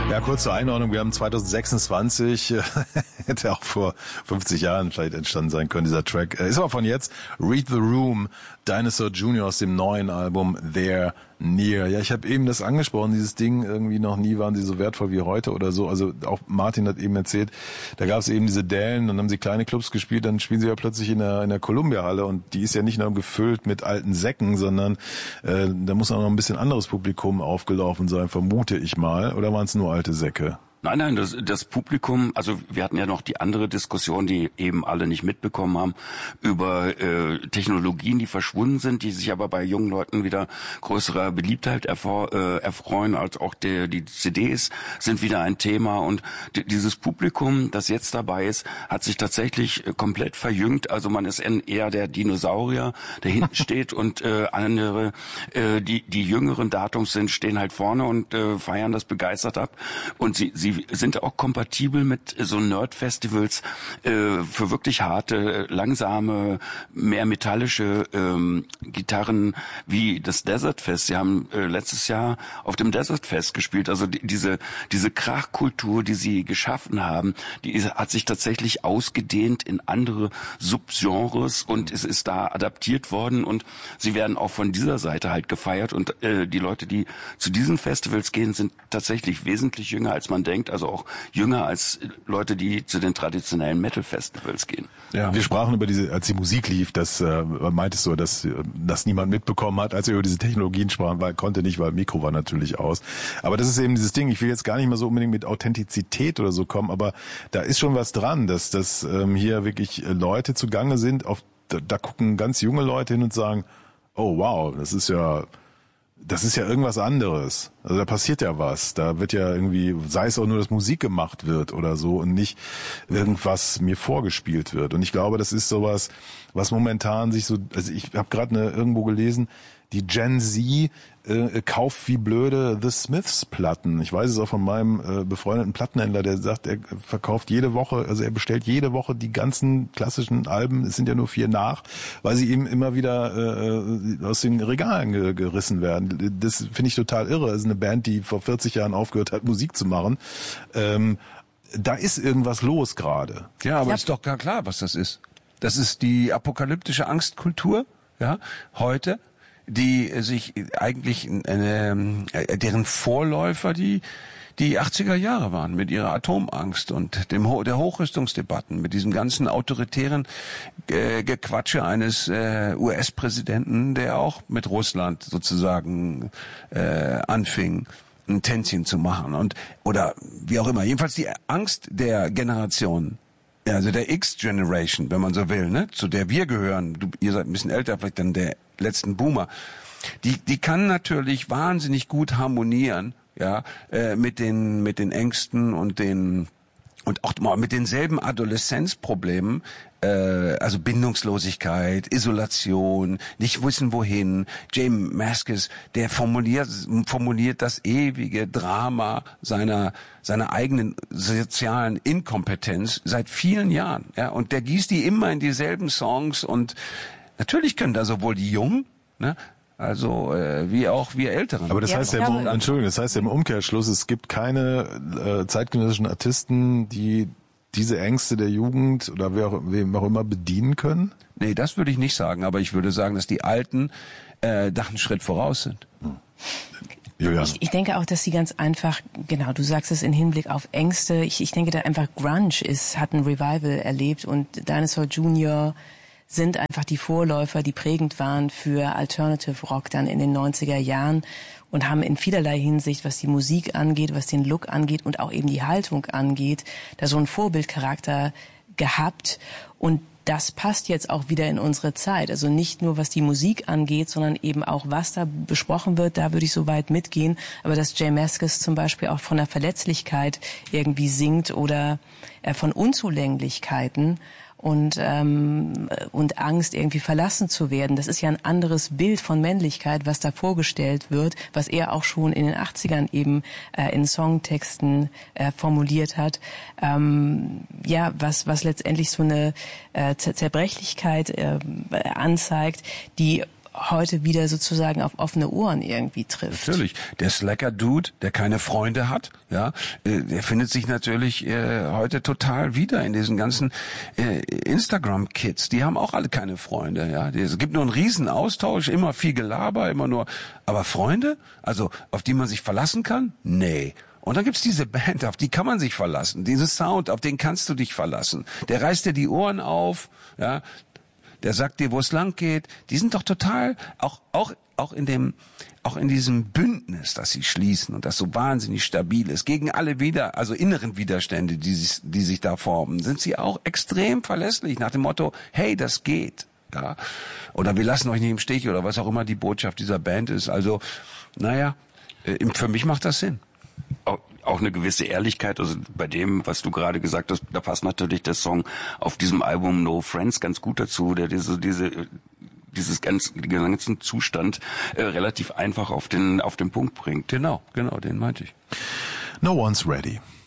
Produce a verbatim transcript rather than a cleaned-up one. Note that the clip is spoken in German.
Ja, kurz zur Einordnung. Wir haben zwanzig sechsundzwanzig, hätte auch vor fünfzig Jahren vielleicht entstanden sein können, dieser Track. Ist aber von jetzt. Read the Room, Dinosaur Junior aus dem neuen Album They're Near. Ja, ich habe eben das angesprochen, dieses Ding, irgendwie noch nie waren sie so wertvoll wie heute oder so. Also auch Martin hat eben erzählt, da gab es eben diese Dellen, dann haben sie kleine Clubs gespielt, dann spielen sie ja plötzlich in der in der Columbia-Halle und die ist ja nicht nur gefüllt mit alten Säcken, sondern äh, da muss auch noch ein bisschen anderes Publikum aufgelaufen sein, vermute ich mal. Oder waren es nur alte Säcke? Nein, nein, das, das Publikum, also wir hatten ja noch die andere Diskussion, die eben alle nicht mitbekommen haben, über äh, Technologien, die verschwunden sind, die sich aber bei jungen Leuten wieder größerer Beliebtheit erfor, äh, erfreuen, als auch der, die C Ds sind wieder ein Thema. Und d- dieses Publikum, das jetzt dabei ist, hat sich tatsächlich äh, komplett verjüngt. Also man ist eher der Dinosaurier, der hinten steht, und äh, andere, äh, die, die jüngeren Datums sind, stehen halt vorne und äh, feiern das begeistert ab. Und sie, sie sind auch kompatibel mit so Nerd-Festivals äh, für wirklich harte, langsame, mehr metallische ähm, Gitarren wie das Desert Fest. Sie haben äh, letztes Jahr auf dem Desert Fest gespielt. Also die, diese diese Krachkultur, die sie geschaffen haben, die hat sich tatsächlich ausgedehnt in andere Subgenres und es ist da adaptiert worden und sie werden auch von dieser Seite halt gefeiert. Und äh, die Leute, die zu diesen Festivals gehen, sind tatsächlich wesentlich jünger, als man denkt. Also auch jünger als Leute, die zu den traditionellen Metal-Festivals gehen. Ja, wir sprachen über diese, als die Musik lief, das äh, meintest du, dass das niemand mitbekommen hat, als wir über diese Technologien sprachen, weil konnte nicht, weil Mikro war natürlich aus. Aber das ist eben dieses Ding, ich will jetzt gar nicht mehr so unbedingt mit Authentizität oder so kommen, aber da ist schon was dran, dass, dass ähm, hier wirklich Leute zugange sind, auf, da, da gucken ganz junge Leute hin und sagen, oh wow, das ist ja... Das ist ja irgendwas anderes. Also da passiert ja was. Da wird ja irgendwie, sei es auch nur, dass Musik gemacht wird oder so und nicht irgendwas mir vorgespielt wird. Und ich glaube, das ist sowas, was momentan sich so, also ich habe gerade ne, irgendwo gelesen, die Gen Z äh, kauft wie blöde The Smiths Platten. Ich weiß es auch von meinem äh, befreundeten Plattenhändler, der sagt, er verkauft jede Woche, also er bestellt jede Woche die ganzen klassischen Alben, es sind ja nur vier nach, weil sie ihm immer wieder äh, aus den Regalen ge- gerissen werden. Das finde ich total irre. Das ist eine Band, die vor vierzig Jahren aufgehört hat, Musik zu machen. Ähm, da ist irgendwas los gerade. Ja, aber Ja. ist doch gar klar, was das ist. Das ist die apokalyptische Angstkultur, ja, heute, die sich eigentlich, äh, deren Vorläufer die die achtziger Jahre waren mit ihrer Atomangst und dem Ho- der Hochrüstungsdebatten, mit diesem ganzen autoritären äh, Gequatsche eines äh, U S-Präsidenten, der auch mit Russland sozusagen äh, anfing, ein Tänzchen zu machen und oder wie auch immer. Jedenfalls die Angst der Generation, also der X-Generation, wenn man so will, ne, zu der wir gehören. Du, ihr seid ein bisschen älter, vielleicht dann der letzten Boomer. Die, die kann natürlich wahnsinnig gut harmonieren, ja, äh, mit den, mit den Ängsten und den, und auch mal mit denselben Adoleszenzproblemen, äh, also Bindungslosigkeit, Isolation, nicht wissen wohin. J Mascis, der formuliert, formuliert das ewige Drama seiner, seiner eigenen sozialen Inkompetenz seit vielen Jahren, ja, und der gießt die immer in dieselben Songs und natürlich können da sowohl die Jungen, ne, also äh, wie auch wir Älteren. Aber das Ja, heißt ich ja, im, glaube- Entschuldigung, das heißt ja im Umkehrschluss, es gibt keine äh, zeitgenössischen Artisten, die diese Ängste der Jugend oder wer auch, wem auch immer bedienen können? Nee, das würde ich nicht sagen, aber ich würde sagen, dass die Alten äh, da einen Schritt voraus sind. Julian. Ich, ich denke auch, dass sie ganz einfach, genau, du sagst es in Hinblick auf Ängste, ich, ich denke da einfach Grunge ist, hat ein Revival erlebt und Dinosaur Junior sind einfach die Vorläufer, die prägend waren für Alternative Rock dann in den neunziger Jahren und haben in vielerlei Hinsicht, was die Musik angeht, was den Look angeht und auch eben die Haltung angeht, da so einen Vorbildcharakter gehabt und das passt jetzt auch wieder in unsere Zeit. Also nicht nur, was die Musik angeht, sondern eben auch, was da besprochen wird. Da würde ich so weit mitgehen. Aber dass J Mascis zum Beispiel auch von der Verletzlichkeit irgendwie singt oder äh, von Unzulänglichkeiten und ähm, und Angst, irgendwie verlassen zu werden. Das ist ja ein anderes Bild von Männlichkeit, was da vorgestellt wird, was er auch schon in den achtzigern eben äh, in Songtexten äh, formuliert hat. Ähm, ja, was was letztendlich so eine äh, Zer- Zerbrechlichkeit äh, anzeigt, die heute wieder sozusagen auf offene Ohren irgendwie trifft. Natürlich. Der Slacker-Dude, der keine Freunde hat, ja, äh, der findet sich natürlich äh, heute total wieder in diesen ganzen äh, Instagram-Kids. Die haben auch alle keine Freunde, ja. Es gibt nur einen riesen Austausch, immer viel Gelaber, immer nur, aber Freunde, also auf die man sich verlassen kann? Nee. Und dann gibt's diese Band, auf die kann man sich verlassen. Diesen Sound, auf den kannst du dich verlassen. Der reißt dir die Ohren auf, ja. Der sagt dir, wo es lang geht. Die sind doch total, auch, auch, auch in dem, auch in diesem Bündnis, das sie schließen und das so wahnsinnig stabil ist, gegen alle wieder, also inneren Widerstände, die sich, die sich da formen, sind sie auch extrem verlässlich nach dem Motto, hey, das geht, ja. Oder wir lassen euch nicht im Stich oder was auch immer die Botschaft dieser Band ist. Also, naja, für mich macht das Sinn. Auch eine gewisse Ehrlichkeit, also bei dem, was du gerade gesagt hast, da passt natürlich der Song auf diesem Album No Friends ganz gut dazu, der diese, diese, dieses ganz, den ganzen Zustand äh, relativ einfach auf den, auf den Punkt bringt. Genau, genau, den meinte ich. No One's Ready.